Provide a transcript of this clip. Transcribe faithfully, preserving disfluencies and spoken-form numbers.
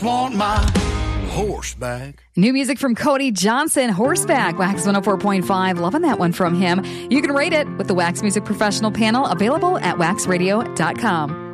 Want my horseback. New music from Cody Johnson, Horseback, Wax one oh four point five. Loving that one from him. You can rate it with the Wax Music Professional panel, available at wax radio dot com.